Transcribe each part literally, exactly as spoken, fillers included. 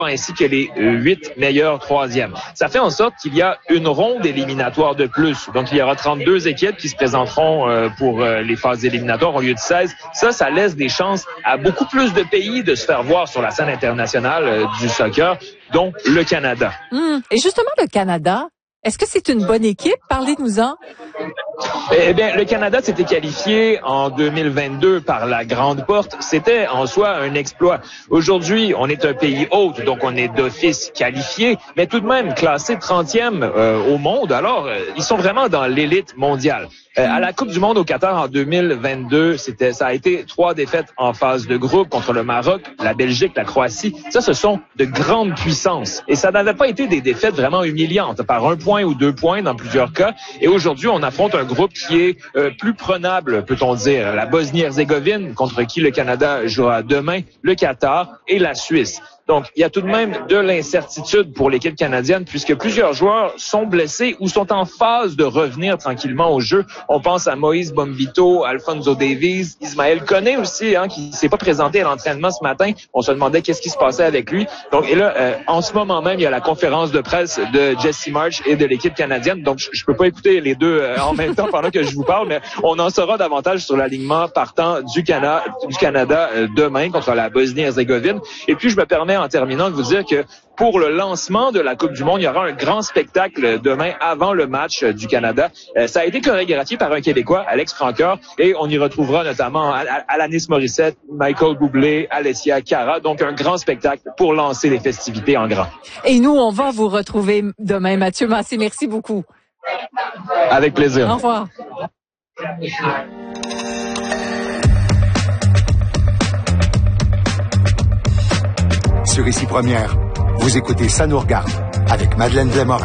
ainsi que les huit meilleurs troisièmes. Ça fait en sorte qu'il y a une ronde éliminatoire de plus. Donc, il y aura trente-deux équipes qui se présenteront euh, pour euh, les phases éliminatoires au lieu de seize. Ça, ça laisse des chances à beaucoup plus de pays de se faire voir sur la scène internationale euh, du soccer, dont le Canada. Mmh. Et justement, le Canada, est-ce que c'est une bonne équipe? Parlez-nous-en. Eh bien, le Canada s'était qualifié en deux mille vingt-deux par la grande porte. C'était en soi un exploit. Aujourd'hui, on est un pays hôte, donc on est d'office qualifié, mais tout de même classé trentième euh, au monde. Alors, euh, ils sont vraiment dans l'élite mondiale. Euh, à la Coupe du monde au Qatar en deux mille vingt-deux, c'était, ça a été trois défaites en phase de groupe contre le Maroc, la Belgique, la Croatie. Ça, ce sont de grandes puissances. Et ça n'avait pas été des défaites vraiment humiliantes, par un point ou deux points dans plusieurs cas. Et aujourd'hui, on affronte un groupe qui est euh, plus prenable, peut-on dire. La Bosnie-Herzégovine, contre qui le Canada jouera demain, le Qatar et la Suisse. Donc, il y a tout de même de l'incertitude pour l'équipe canadienne puisque plusieurs joueurs sont blessés ou sont en phase de revenir tranquillement au jeu. On pense à Moïse Bombito, Alphonso Davies, Ismaël Koné aussi, hein, qui s'est pas présenté à l'entraînement ce matin. On se demandait qu'est-ce qui se passait avec lui. Donc, et là, euh, en ce moment même, il y a la conférence de presse de Jesse Marsch et de l'équipe canadienne. Donc, je, je peux pas écouter les deux euh, en même temps pendant que je vous parle, mais on en saura davantage sur l'alignement partant du, Cana, du Canada euh, demain contre la Bosnie-Herzégovine. Et puis, je me permets en terminant de vous dire que pour le lancement de la Coupe du monde, il y aura un grand spectacle demain avant le match du Canada. Euh, ça a été chorégraphié par un Québécois, Alex Francoeur, et on y retrouvera notamment Alanis Morissette, Michael Bublé, Alessia Cara. Donc, un grand spectacle pour lancer les festivités en grand. Et nous, on va vous retrouver demain, Mathieu Massé. Merci beaucoup. Avec plaisir. Au revoir. Sur Ici Première, vous écoutez Ça nous regarde avec Madeleine Blais-Morin.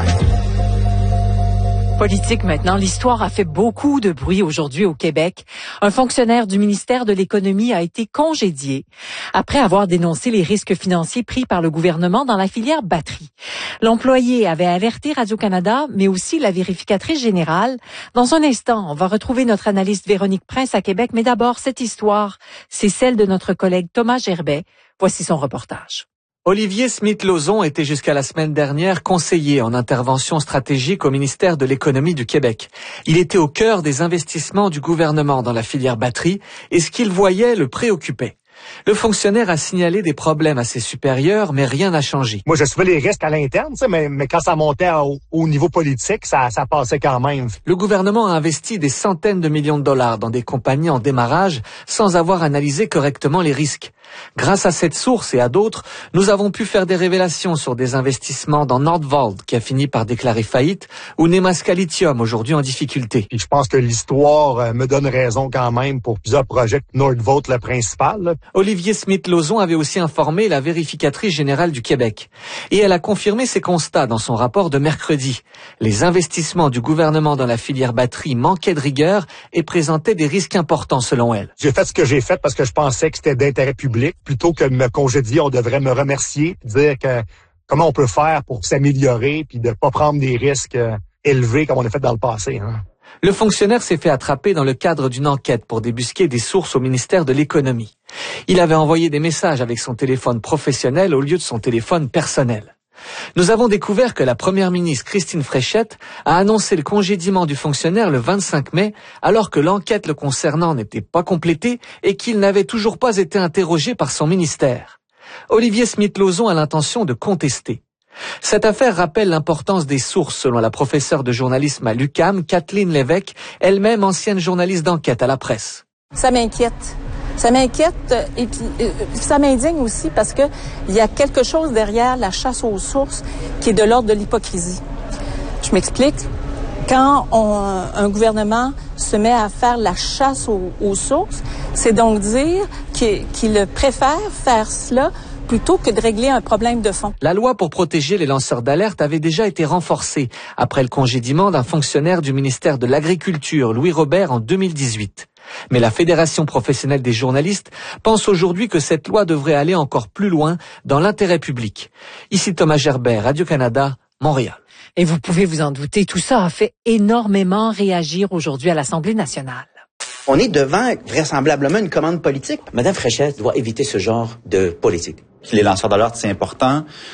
Politique maintenant, l'histoire a fait beaucoup de bruit aujourd'hui au Québec. Un fonctionnaire du ministère de l'Économie a été congédié après avoir dénoncé les risques financiers pris par le gouvernement dans la filière batterie. L'employé avait alerté Radio-Canada, mais aussi la vérificatrice générale. Dans un instant, on va retrouver notre analyste Véronique Prince à Québec, mais d'abord, cette histoire, c'est celle de notre collègue Thomas Gerbet. Voici son reportage. Olivier Smith-Lauzon était jusqu'à la semaine dernière conseiller en intervention stratégique au ministère de l'Économie du Québec. Il était au cœur des investissements du gouvernement dans la filière batterie et ce qu'il voyait le préoccupait. Le fonctionnaire a signalé des problèmes à ses supérieurs, mais rien n'a changé. Moi, j'assumais les risques à l'interne, mais, mais quand ça montait au, au niveau politique, ça, ça passait quand même. Le gouvernement a investi des centaines de millions de dollars dans des compagnies en démarrage sans avoir analysé correctement les risques. Grâce à cette source et à d'autres, nous avons pu faire des révélations sur des investissements dans Nordvolt, qui a fini par déclarer faillite, ou Nemaska Lithium, aujourd'hui en difficulté. Et je pense que l'histoire me donne raison quand même pour plusieurs projets. Nordvolt, le principal. Là. Olivier Smith-Lauzon avait aussi informé la vérificatrice générale du Québec. Et elle a confirmé ses constats dans son rapport de mercredi. Les investissements du gouvernement dans la filière batterie manquaient de rigueur et présentaient des risques importants selon elle. J'ai fait ce que j'ai fait parce que je pensais que c'était d'intérêt public. Plutôt que de me congédier, on devrait me remercier, dire que comment on peut faire pour s'améliorer puis de pas prendre des risques euh, élevés comme on a fait dans le passé. Hein. Le fonctionnaire s'est fait attraper dans le cadre d'une enquête pour débusquer des sources au ministère de l'Économie. Il avait envoyé des messages avec son téléphone professionnel au lieu de son téléphone personnel. Nous avons découvert que la première ministre Christine Fréchette a annoncé le congédiement du fonctionnaire le vingt-cinq mai, alors que l'enquête le concernant n'était pas complétée et qu'il n'avait toujours pas été interrogé par son ministère. Olivier Smith-Lauzon a l'intention de contester. Cette affaire rappelle l'importance des sources, selon la professeure de journalisme à l'U Q A M, Kathleen Lévesque, elle-même ancienne journaliste d'enquête à la presse. Ça m'inquiète. Ça m'inquiète et puis euh, ça m'indigne aussi parce que il y a quelque chose derrière la chasse aux sources qui est de l'ordre de l'hypocrisie. Je m'explique. Quand on, un gouvernement se met à faire la chasse aux, aux sources, c'est donc dire qu'il, qu'il préfère faire cela plutôt que de régler un problème de fond. La loi pour protéger les lanceurs d'alerte avait déjà été renforcée après le congédiement d'un fonctionnaire du ministère de l'Agriculture, Louis Robert, en deux mille dix-huit. Mais la Fédération professionnelle des journalistes pense aujourd'hui que cette loi devrait aller encore plus loin dans l'intérêt public. Ici Thomas Gerbet, Radio-Canada, Montréal. Et vous pouvez vous en douter, tout ça a fait énormément réagir aujourd'hui à l'Assemblée nationale. On est devant vraisemblablement une commande politique. Madame Fréchette doit éviter ce genre de politique. Les lanceurs d'alerte, c'est important.